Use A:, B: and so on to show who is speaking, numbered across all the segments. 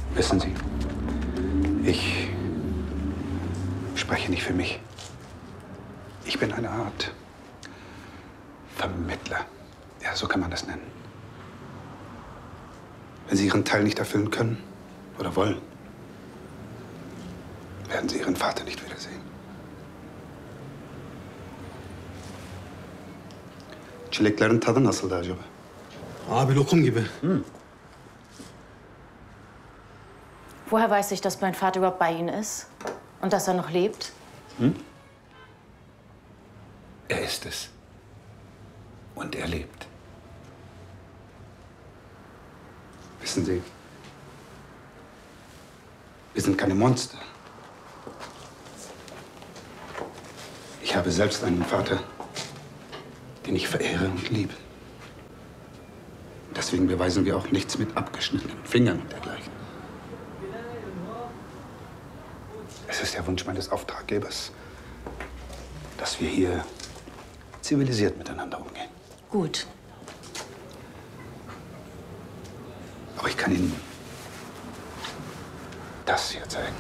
A: Wissen Sie, ich spreche nicht für mich. Ich bin eine Art Vermittler. Ja, so kann man das nennen. Wenn Sie Ihren Teil nicht erfüllen können oder wollen, werden Sie Ihren Vater nicht wiedersehen. Çileklerin tadı nasıldı acaba?
B: Abi lokum gibi.
C: Woher weiß ich, dass mein Vater überhaupt bei Ihnen ist? Und dass er noch lebt?
A: Er ist es. Und er lebt. Wissen Sie, wir sind keine Monster. Ich habe selbst einen Vater, den ich verehre und liebe. Deswegen beweisen wir auch nichts mit abgeschnittenen Fingern und dergleichen. Es ist der Wunsch meines Auftraggebers, dass wir hier zivilisiert miteinander umgehen.
C: Gut.
A: Aber ich kann Ihnen das hier zeigen.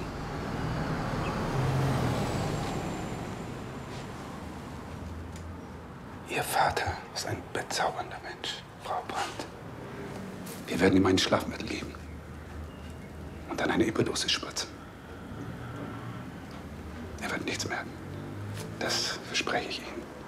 A: Ihr Vater ist ein bezaubernder Mensch, Frau Brandt. Wir werden ihm ein Schlafmittel geben und dann eine Überdosis spritzen. Er wird nichts merken. Das verspreche ich Ihnen.